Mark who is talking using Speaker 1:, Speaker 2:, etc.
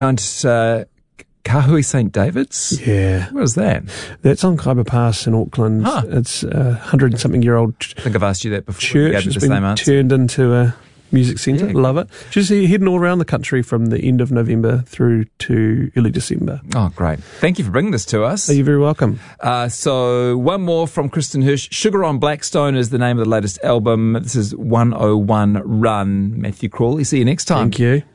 Speaker 1: And Kahui St. David's?
Speaker 2: Yeah.
Speaker 1: What is that?
Speaker 2: That's on Kaiba Pass in Auckland.
Speaker 1: Huh.
Speaker 2: It's a 100-something-year-old
Speaker 1: I think I've asked you that before.
Speaker 2: church.
Speaker 1: You gave me
Speaker 2: It's
Speaker 1: the
Speaker 2: been
Speaker 1: same answer.
Speaker 2: turned into a music centre.
Speaker 1: Yeah.
Speaker 2: Love it. Just heading all around the country from the end of November through to early December.
Speaker 1: Oh, great. Thank you for bringing this to us.
Speaker 2: You're very welcome.
Speaker 1: So one more from Kristen Hirsch. Sugar on Blackstone is the name of the latest album. This is 101 Run. Matthew Crawley. See you next time.
Speaker 2: Thank you.